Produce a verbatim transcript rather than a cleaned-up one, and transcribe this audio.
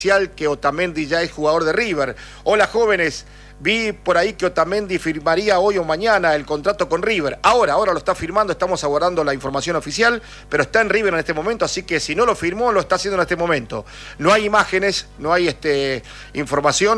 que Otamendi ya es jugador de River. Hola jóvenes, vi por ahí que Otamendi firmaría hoy o mañana el contrato con River. Ahora, ahora lo está firmando, estamos aguardando la información oficial, pero está en River en este momento, así que si no lo firmó, lo está haciendo en este momento. No hay imágenes, no hay este, información.